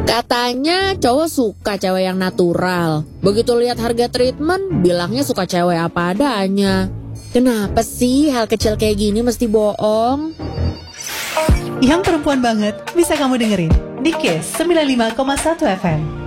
Katanya cowok suka cewek yang natural. Begitu lihat harga treatment, bilangnya suka cewek apa adanya. Kenapa sih hal kecil kayak gini mesti bohong? Yang perempuan banget bisa kamu dengerin di Kiss 95,1 FM.